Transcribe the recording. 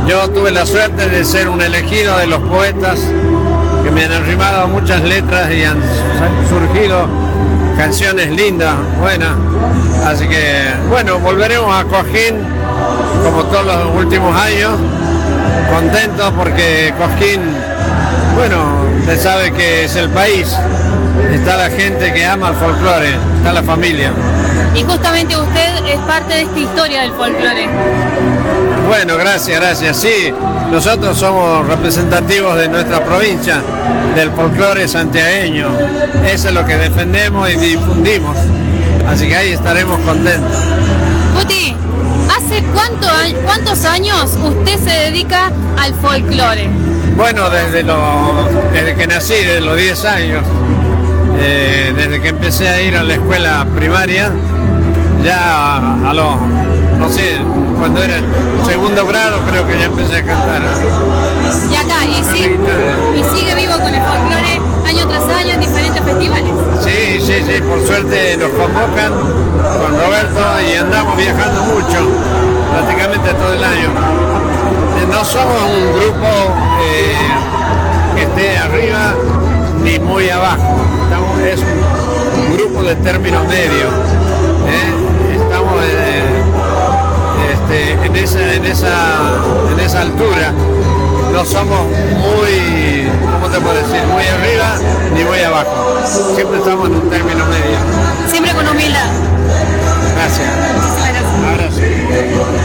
Yo tuve la suerte de ser un elegido de los poetas que me han arrimado muchas letras y han surgido canciones lindas, buenas. Así que, bueno, volveremos a Cosquín como todos los últimos años, contentos porque Cosquín, bueno, usted sabe que es el país, está la gente que ama el folclore, está la familia. Y justamente usted es parte de esta historia del folclore. Bueno, gracias. Sí, nosotros somos representativos de nuestra provincia, del folclore santiagueño. Eso es lo que defendemos y difundimos. Así que ahí estaremos contentos. Guti, ¿hace cuántos años usted se dedica al folclore? Bueno, desde que nací, desde los 10 años. Desde que empecé a ir a la escuela primaria, ya a los, no sé, cuando era segundo grado creo que ya empecé a cantar. Y acá, y sigue vivo con el folclore año tras año en diferentes festivales. Sí, por suerte nos convocan con Roberto y andamos viajando mucho, prácticamente todo el año. No somos un grupo que esté arriba ni muy abajo, es un grupo de término medio. Estamos en esa altura, no somos muy, ¿cómo te puedo decir? Muy arriba ni muy abajo, siempre estamos en un término medio. Siempre con humildad. Gracias. Muchas gracias. Ahora sí.